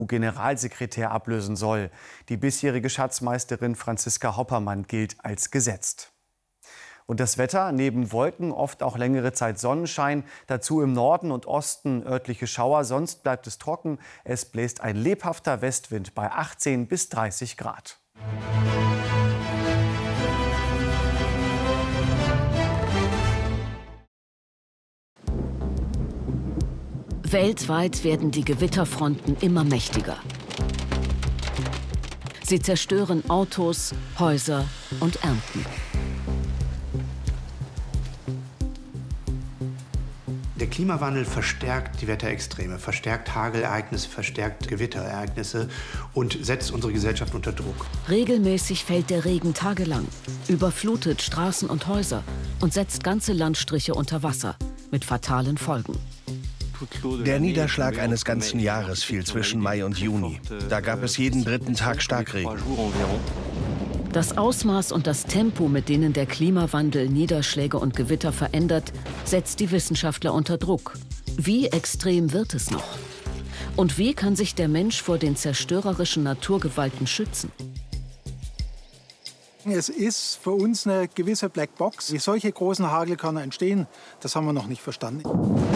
Generalsekretär ablösen soll. Die bisherige Schatzmeisterin Franziska Hoppermann gilt als gesetzt. Und das Wetter, neben Wolken oft auch längere Zeit Sonnenschein, dazu im Norden und Osten örtliche Schauer, sonst bleibt es trocken. Es bläst ein lebhafter Westwind bei 18 bis 30 Grad. Weltweit werden die Gewitterfronten immer mächtiger. Sie zerstören Autos, Häuser und Ernten. Der Klimawandel verstärkt die Wetterextreme, verstärkt Hagelereignisse, verstärkt Gewitterereignisse und setzt unsere Gesellschaft unter Druck. Regelmäßig fällt der Regen tagelang, überflutet Straßen und Häuser und setzt ganze Landstriche unter Wasser mit fatalen Folgen. Der Niederschlag eines ganzen Jahres fiel zwischen Mai und Juni. Da gab es jeden dritten Tag Starkregen. Das Ausmaß und das Tempo, mit denen der Klimawandel Niederschläge und Gewitter verändert, setzt die Wissenschaftler unter Druck. Wie extrem wird es noch? Und wie kann sich der Mensch vor den zerstörerischen Naturgewalten schützen? Es ist für uns eine gewisse Blackbox. Wie solche großen Hagel kann entstehen, das haben wir noch nicht verstanden.